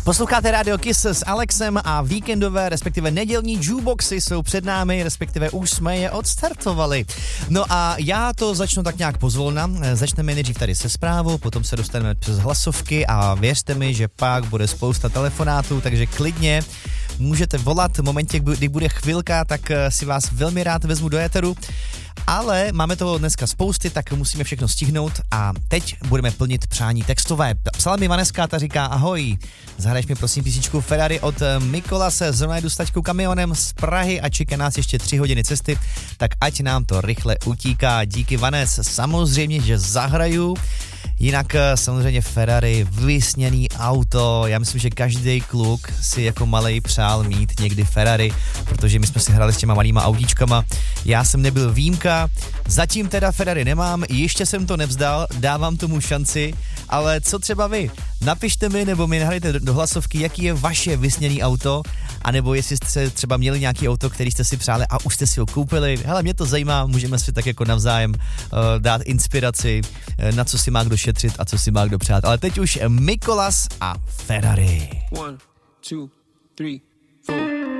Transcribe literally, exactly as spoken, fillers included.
Posloucháte Radio Kiss s Alexem a víkendové, respektive nedělní jukeboxy jsou před námi, respektive už jsme je odstartovali. No a já to začnu tak nějak pozvolna. Začneme nejdřív tady se zprávou, potom se dostaneme přes hlasovky a věřte mi, že pak bude spousta telefonátů, takže klidně můžete volat v momentě, kdy bude chvilka, tak si vás velmi rád vezmu do éteru. Ale máme toho dneska spousty, tak musíme všechno stihnout a teď budeme plnit přání textové. Psala mi Vaneska, ta říká: ahoj, zahraješ mi prosím písničku Ferrari od Mikolase, zrovna jdu s taťkou kamionem z Prahy a čeká nás ještě tři hodiny cesty, tak ať nám to rychle utíká. Díky, Vanes, samozřejmě, že zahraju. Jinak samozřejmě Ferrari, vysněný auto, já myslím, že každý kluk si jako malej přál mít někdy Ferrari, protože my jsme si hráli s těma malýma autíčkama, já jsem nebyl výjimka, zatím teda Ferrari nemám, ještě jsem to nevzdal, dávám tomu šanci, ale co třeba vy? Napište mi nebo mi nahrajte do hlasovky, jaký je vaše vysněný auto, anebo jestli jste třeba měli nějaký auto, který jste si přáli a už jste si ho koupili. Hele, mě to zajímá, můžeme si tak jako navzájem uh, dát inspiraci, uh, na co si má kdo šetřit a co si má kdo přát. Ale teď už Mikolas a Ferrari. One, two, three.